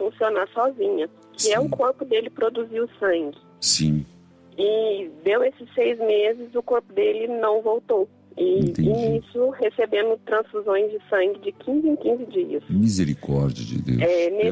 funcionar sozinha, que Sim. é o corpo dele produzir o sangue. Sim. E deu esses 6 meses, o corpo dele não voltou. E nisso recebemos transfusões de sangue de 15 em 15 dias. Misericórdia de Deus.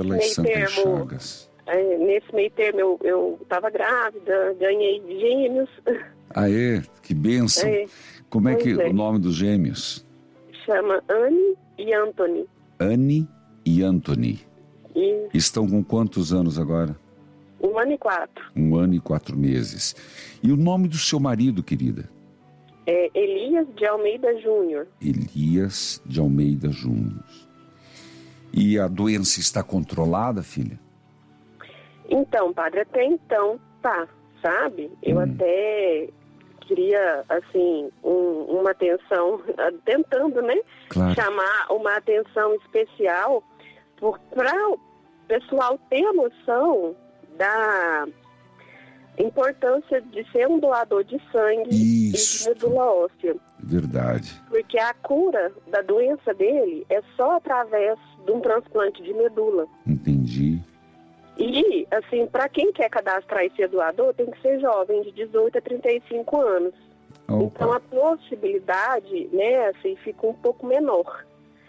Nesse meio termo eu estava grávida, ganhei gêmeos. Ah, é? Que bênção. Como é que o nome dos gêmeos? Chama Anne e Anthony. Anne e Anthony. Isso. Estão com quantos anos agora? 1 ano e 4. 1 ano e 4 meses. E o nome do seu marido, querida? É Elias de Almeida Júnior. Elias de Almeida Júnior. E a doença está controlada, filha? Então, padre, até então tá, sabe? Eu até queria, assim, uma atenção, tentando, né? Claro. Chamar uma atenção especial para o pessoal ter a noção da importância de ser um doador de sangue e de medula óssea. Verdade. Porque a cura da doença dele é só através de um transplante de medula. Entendi. E, assim, para quem quer cadastrar e ser doador, tem que ser jovem, de 18 a 35 anos. Opa. Então, a possibilidade, né, assim, fica um pouco menor.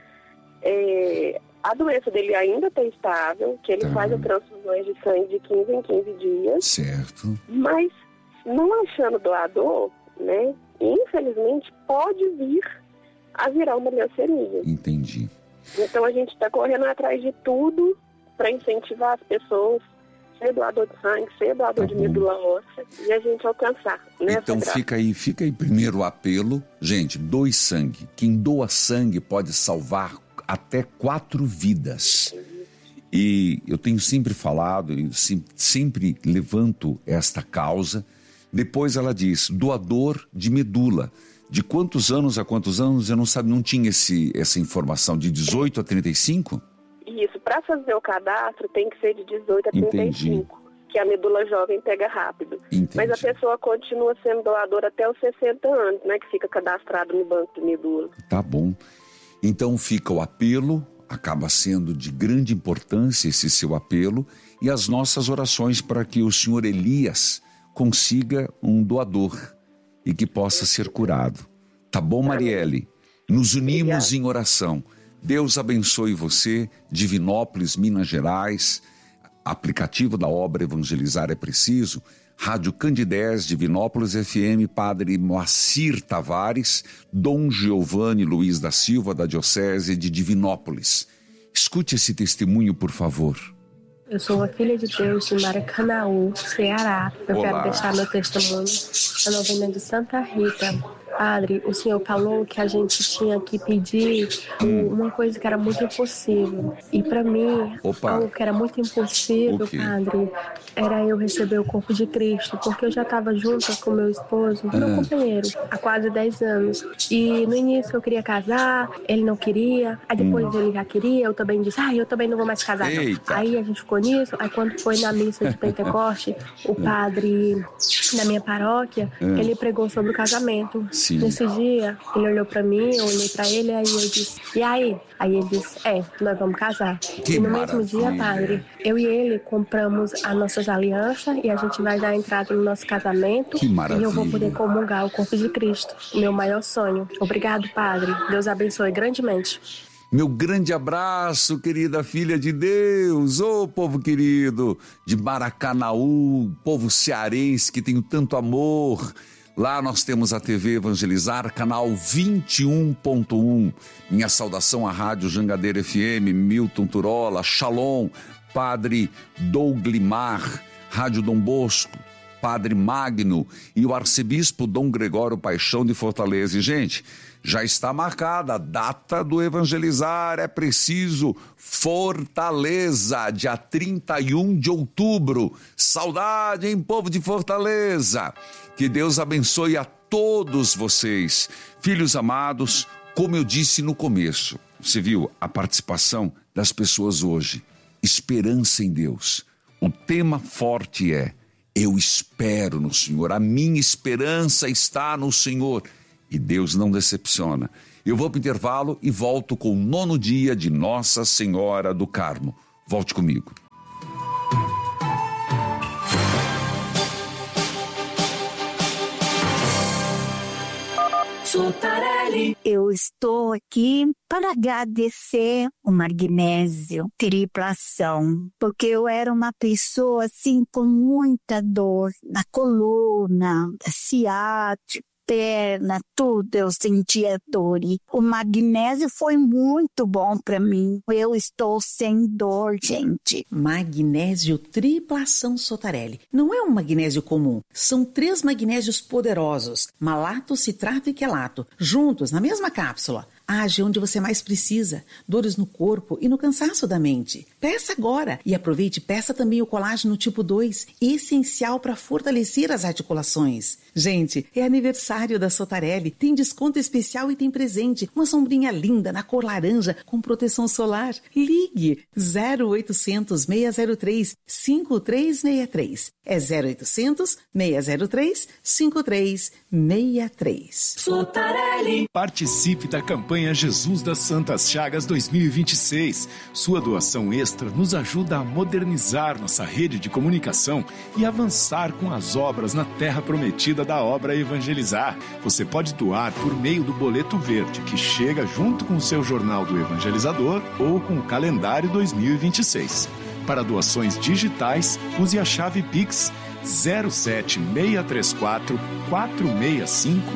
A doença dele ainda está estável, que ele faz as transfusões de sangue de 15 em 15 dias. Certo. Mas, não achando doador, né, infelizmente, pode vir a virar uma leucemia. Entendi. Então, a gente está correndo atrás de tudo para incentivar as pessoas, ser doador de sangue, ser doador de medula óssea e a gente alcançar. Então fica aí primeiro o apelo. Gente, doe sangue. Quem doa sangue pode salvar até 4 vidas. E eu tenho sempre falado, e sempre levanto esta causa. Depois ela diz, doador de medula. De quantos anos a quantos anos? Eu não tinha essa informação. De 18 a 35? Isso, para fazer o cadastro tem que ser de 18 a 35, Entendi. Que a medula jovem pega rápido. Entendi. Mas a pessoa continua sendo doadora até os 60 anos, né, que fica cadastrado no banco de medula. Tá bom. Então fica o apelo, acaba sendo de grande importância esse seu apelo, e as nossas orações para que o senhor Elias consiga um doador e que possa ser curado. Tá bom, Marielle? Nos unimos em oração. Deus abençoe você, Divinópolis, Minas Gerais, aplicativo da obra Evangelizar é Preciso, Rádio Candidez, Divinópolis FM, Padre Moacir Tavares, Dom Giovanni Luiz da Silva, da Diocese de Divinópolis. Escute esse testemunho, por favor. Eu sou uma filha de Deus de Maracanaú, Ceará. Eu quero deixar meu testemunho na novena de Santa Rita. Padre, o senhor falou que a gente tinha que pedir uma coisa que era muito impossível. E para mim, algo que era muito impossível, padre, era eu receber o corpo de Cristo. Porque eu já estava junto com meu esposo, meu companheiro, há quase 10 anos. E no início eu queria casar, ele não queria. Aí depois ele já queria, eu também disse, eu também não vou mais casar. Não. Aí a gente ficou nisso. Aí quando foi na missa de Pentecoste, o padre da minha paróquia, ele pregou sobre o casamento. Sim. Nesse dia, ele olhou pra mim, eu olhei pra ele, aí eu disse, e aí? Aí ele disse, nós vamos casar. E no mesmo dia, padre, eu e ele compramos as nossas alianças e a gente vai dar entrada no nosso casamento. Que maravilha. E eu vou poder comungar o corpo de Cristo, meu maior sonho. Obrigado, padre. Deus abençoe grandemente. Meu grande abraço, querida filha de Deus, povo querido de Maracanaú, povo cearense que tem tanto amor. Lá nós temos a TV Evangelizar, canal 21.1. Minha saudação à Rádio Jangadeira FM, Milton Turola, Shalom, Padre Douglimar, Rádio Dom Bosco, Padre Magno e o Arcebispo Dom Gregório Paixão de Fortaleza. E, gente, já está marcada a data do Evangelizar é Preciso, Fortaleza, dia 31 de outubro. Saudade, hein, povo de Fortaleza? Que Deus abençoe a todos vocês. Filhos amados, como eu disse no começo, você viu a participação das pessoas hoje. Esperança em Deus. O tema forte é: eu espero no Senhor, a minha esperança está no Senhor. E Deus não decepciona. Eu vou para o intervalo e volto com o 9º dia de Nossa Senhora do Carmo. Volte comigo. Sotarelli. Eu estou aqui para agradecer o magnésio triplação, porque eu era uma pessoa assim com muita dor na coluna, ciática, perna, tudo, eu sentia dor. E o magnésio foi muito bom para mim. Eu estou sem dor, gente. Magnésio triplação Sotarelli. Não é um magnésio comum. São 3 magnésios poderosos, malato, citrato e quelato, juntos na mesma cápsula. Age onde você mais precisa, dores no corpo e no cansaço da mente. Peça agora e aproveite e peça também o colágeno tipo 2, essencial para fortalecer as articulações. Gente, é aniversário da Sotarelli, tem desconto especial e tem presente, uma sombrinha linda na cor laranja com proteção solar. Ligue 0800 603 5363. É 0800 603 5363. Sotarelli. Participe da campanha Jesus das Santas Chagas 2026. Sua doação extra nos ajuda a modernizar nossa rede de comunicação e avançar com as obras na terra prometida da obra Evangelizar. Você pode doar por meio do boleto verde, que chega junto com o seu jornal do Evangelizador ou com o calendário 2026. Para doações digitais, use a chave Pix 07634 465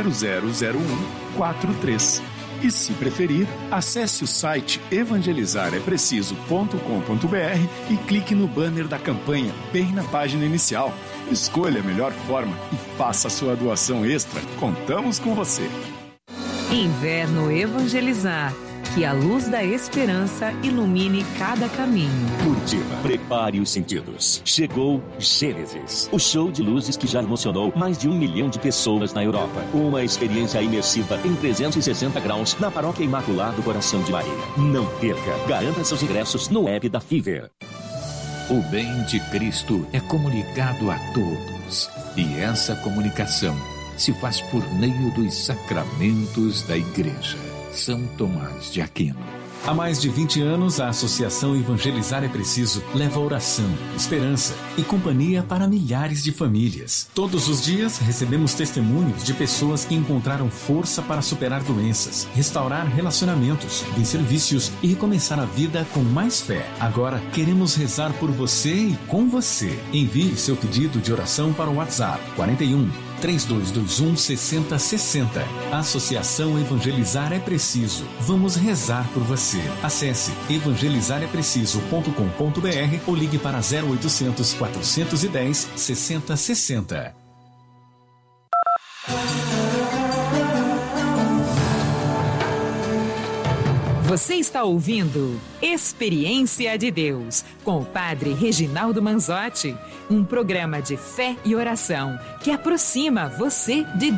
000143. E se preferir, acesse o site evangelizarepreciso.com.br e clique no banner da campanha, bem na página inicial. Escolha a melhor forma e faça a sua doação extra. Contamos com você. Inverno Evangelizar. Que a luz da esperança ilumine cada caminho. Curitiba, prepare os sentidos. Chegou Gênesis, o show de luzes que já emocionou mais de 1 milhão de pessoas na Europa. Uma experiência imersiva em 360 graus na Paróquia Imaculado Coração de Maria. Não perca, garanta seus ingressos no app da Fever. O bem de Cristo é comunicado a todos. E essa comunicação se faz por meio dos sacramentos da Igreja. São Tomás de Aquino. Há mais de 20 anos, a Associação Evangelizar é Preciso leva oração, esperança e companhia para milhares de famílias. Todos os dias recebemos testemunhos de pessoas que encontraram força para superar doenças, restaurar relacionamentos, vencer vícios e recomeçar a vida com mais fé. Agora queremos rezar por você e com você. Envie seu pedido de oração para o WhatsApp 41 3221 6060. Associação Evangelizar é Preciso. Vamos rezar por você. Acesse evangelizarepreciso.com.br ou ligue para 0800 410 6060. Você está ouvindo Experiência de Deus, com o Padre Reginaldo Manzotti, um programa de fé e oração que aproxima você de Deus.